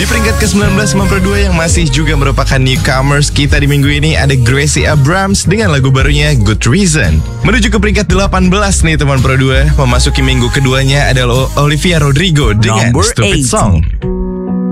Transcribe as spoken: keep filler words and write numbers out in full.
peringkat ke sembilan belas Teman Pro dua yang masih juga merupakan newcomers kita di minggu ini ada Gracie Abrams dengan lagu barunya Good Reason. Menuju ke peringkat delapan belas nih Teman Pro dua, memasuki minggu keduanya adalah Olivia Rodrigo dengan Number Stupid eight. Song.